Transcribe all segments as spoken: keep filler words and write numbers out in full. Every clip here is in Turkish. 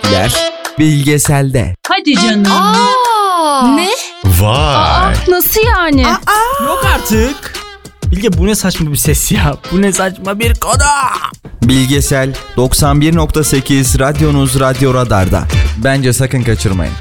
bilgiler Bilgesel'de. Hadi canım. Aa! Ne? Vay. Aa, nasıl yani? Aa! Yok artık. Bilge, bu ne saçma bir ses ya. Bu ne saçma bir konu. Bilgesel doksan bir nokta sekiz radyonuz Radyo Radar'da. Bence sakın kaçırmayın.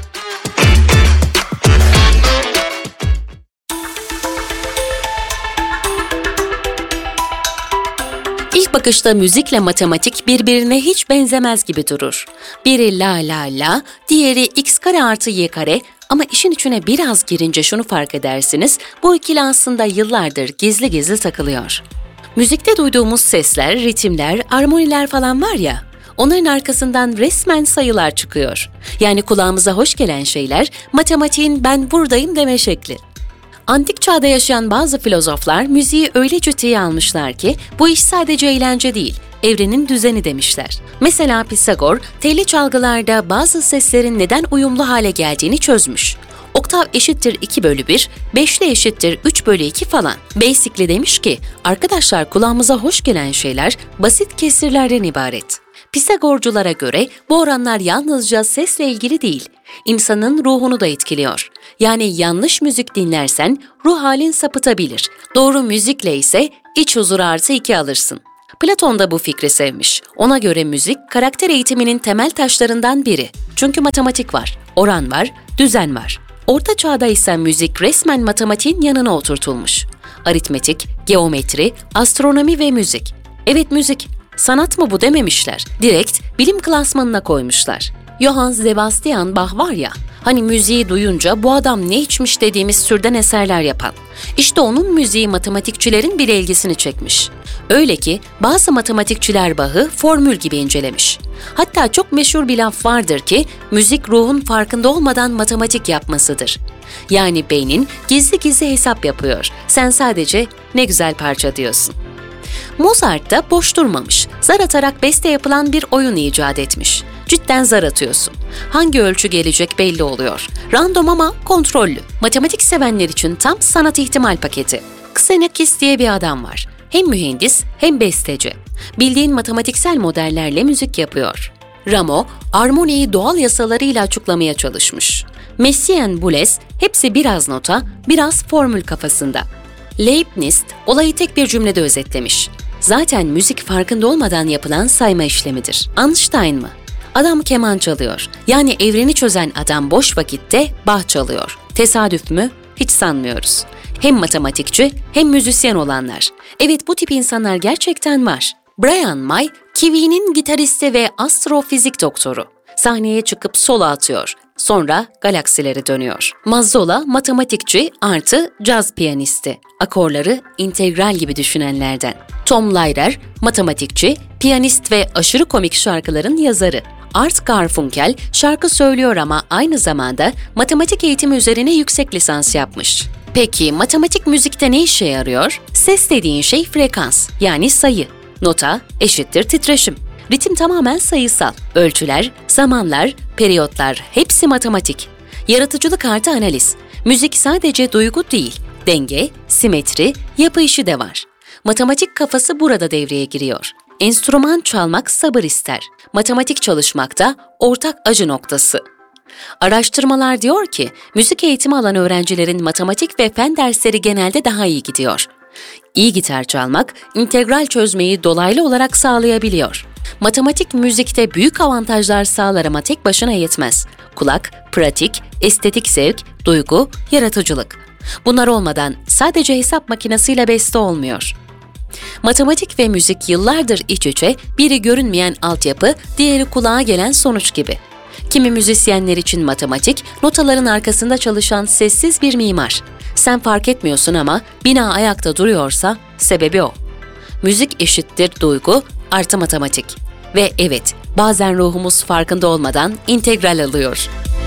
İlk bakışta müzikle matematik birbirine hiç benzemez gibi durur. Biri la la la, diğeri x kare artı y kare, ama işin içine biraz girince şunu fark edersiniz, bu ikili aslında yıllardır gizli gizli takılıyor. Müzikte duyduğumuz sesler, ritimler, armoniler falan var ya, onların arkasından resmen sayılar çıkıyor. Yani kulağımıza hoş gelen şeyler, matematiğin ben buradayım deme şekli. Antik çağda yaşayan bazı filozoflar müziği öyle ciddiye almışlar ki bu iş sadece eğlence değil, evrenin düzeni demişler. Mesela Pisagor, telli çalgılarda bazı seslerin neden uyumlu hale geldiğini çözmüş. Oktav eşittir iki bölü bir, beşli eşittir üç bölü iki falan. Basically demiş ki, arkadaşlar kulağımıza hoş gelen şeyler basit kesirlerden ibaret. Pisagorculara göre bu oranlar yalnızca sesle ilgili değil, insanın ruhunu da etkiliyor. Yani yanlış müzik dinlersen ruh halin sapıtabilir. Doğru müzikle ise iç huzur artı iki alırsın. Platon da bu fikri sevmiş. Ona göre müzik karakter eğitiminin temel taşlarından biri. Çünkü matematik var, oran var, düzen var. Orta çağda ise müzik resmen matematiğin yanına oturtulmuş. Aritmetik, geometri, astronomi ve müzik. Evet müzik, sanat mı bu dememişler. Direkt bilim klasmanına koymuşlar. Johann Sebastian Bach var ya, hani müziği duyunca bu adam ne içmiş dediğimiz türden eserler yapan. İşte onun müziği matematikçilerin bile ilgisini çekmiş. Öyle ki bazı matematikçiler Bach'ı formül gibi incelemiş. Hatta çok meşhur bir laf vardır ki, müzik ruhun farkında olmadan matematik yapmasıdır. Yani beynin gizli gizli hesap yapıyor. Sen sadece ne güzel parça diyorsun. Mozart da boş durmamış. Zar atarak beste yapılan bir oyun icat etmiş. Cidden zar atıyorsun. Hangi ölçü gelecek belli oluyor. Random ama kontrollü. Matematik sevenler için tam sanat ihtimal paketi. Xenakis diye bir adam var. Hem mühendis hem besteci. Bildiğin matematiksel modellerle müzik yapıyor. Rameau, armoniyi doğal yasalarıyla açıklamaya çalışmış. Messiaen, Boulez, hepsi biraz nota, biraz formül kafasında. Leibniz, olayı tek bir cümlede özetlemiş. Zaten müzik farkında olmadan yapılan sayma işlemidir. Einstein mı? Adam keman çalıyor. Yani evreni çözen adam boş vakitte Bach çalıyor. Tesadüf mü? Hiç sanmıyoruz. Hem matematikçi hem müzisyen olanlar. Evet, bu tip insanlar gerçekten var. Brian May, Kiwi'nin gitaristi ve astrofizik doktoru. Sahneye çıkıp solo atıyor. Sonra galaksilere dönüyor. Mazzola, matematikçi artı caz piyanisti. Akorları integral gibi düşünenlerden. Tom Lehrer, matematikçi, piyanist ve aşırı komik şarkıların yazarı. Art Garfunkel şarkı söylüyor ama aynı zamanda matematik eğitimi üzerine yüksek lisans yapmış. Peki matematik müzikte ne işe yarıyor? Ses dediğin şey frekans, yani sayı. Nota eşittir titreşim. Ritim tamamen sayısal. Ölçüler, zamanlar, periyotlar hepsi matematik. Yaratıcılık artı analiz. Müzik sadece duygu değil, denge, simetri, yapı işi de var. Matematik kafası burada devreye giriyor. Enstrüman çalmak sabır ister. Matematik çalışmakta ortak acı noktası. Araştırmalar diyor ki, müzik eğitimi alan öğrencilerin matematik ve fen dersleri genelde daha iyi gidiyor. İyi gitar çalmak, integral çözmeyi dolaylı olarak sağlayabiliyor. Matematik müzikte büyük avantajlar sağlar ama tek başına yetmez. Kulak, pratik, estetik zevk, duygu, yaratıcılık. Bunlar olmadan sadece hesap makinesiyle beste olmuyor. Matematik ve müzik yıllardır iç içe, biri görünmeyen altyapı, diğeri kulağa gelen sonuç gibi. Kimi müzisyenler için matematik, notaların arkasında çalışan sessiz bir mimar. Sen fark etmiyorsun ama bina ayakta duruyorsa sebebi o. Müzik eşittir duygu artı matematik. Ve evet, bazen ruhumuz farkında olmadan integral alıyor.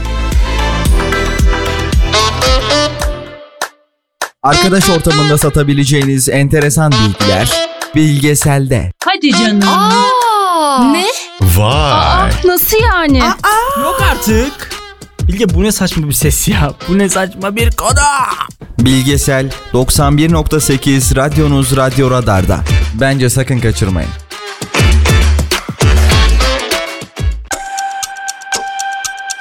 Arkadaş ortamında satabileceğiniz enteresan bilgiler Bilgesel'de. Hadi canım. Aa! Ne? Vay. Nasıl yani? Aa! Yok artık. Bilge, bu ne saçma bir ses ya. Bu ne saçma bir konu. Bilgesel doksan bir nokta sekiz radyonuz Radyo Radar'da. Bence sakın kaçırmayın.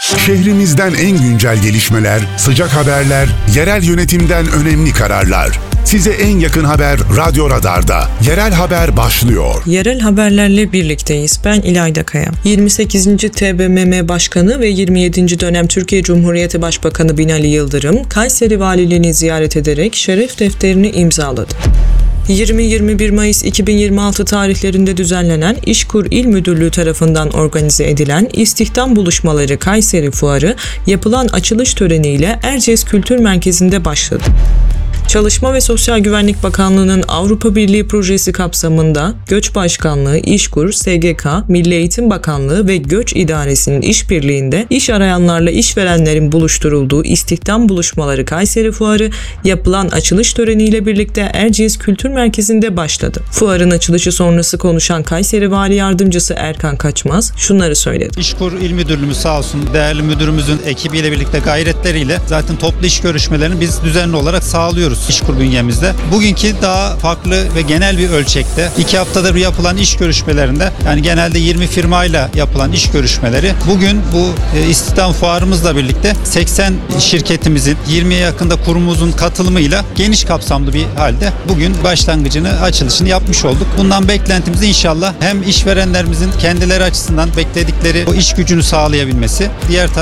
Şehrimizden en güncel gelişmeler, sıcak haberler, yerel yönetimden önemli kararlar. Size en yakın haber Radyo Radar'da. Yerel haber başlıyor. Yerel haberlerle birlikteyiz. Ben İlayda Kaya. yirmi sekizinci T B M M Başkanı ve yirmi yedinci dönem Türkiye Cumhuriyeti Başbakanı Binali Yıldırım, Kayseri Valiliğini ziyaret ederek şeref defterini imzaladı. yirmi yirmi bir Mayıs iki bin yirmi altı tarihlerinde düzenlenen İşkur İl Müdürlüğü tarafından organize edilen İstihdam Buluşmaları Kayseri Fuarı yapılan açılış töreniyle Erciyes Kültür Merkezi'nde başladı. Çalışma ve Sosyal Güvenlik Bakanlığı'nın Avrupa Birliği projesi kapsamında Göç Başkanlığı, İşkur, S G K, Milli Eğitim Bakanlığı ve Göç İdaresi'nin işbirliğinde iş arayanlarla işverenlerin buluşturulduğu İstihdam Buluşmaları Kayseri Fuarı yapılan açılış töreniyle birlikte Erciyes Kültür Merkezi'nde başladı. Fuarın açılışı sonrası konuşan Kayseri Vali Yardımcısı Erkan Kaçmaz şunları söyledi. İşkur İl Müdürlüğümüz sağ olsun değerli müdürümüzün ekibiyle birlikte gayretleriyle zaten toplu iş görüşmelerini biz düzenli olarak sağlıyoruz İşkur bünyemizde. Bugünkü daha farklı ve genel bir ölçekte iki haftadır yapılan iş görüşmelerinde yani genelde yirmi firmayla yapılan iş görüşmeleri bugün bu e, istihdam fuarımızla birlikte seksen şirketimizin yirmiye yakında kurumumuzun katılımıyla geniş kapsamlı bir halde bugün başlangıcını açılışını yapmış olduk. Bundan beklentimiz inşallah hem işverenlerimizin kendileri açısından bekledikleri o iş gücünü sağlayabilmesi, diğer taraftan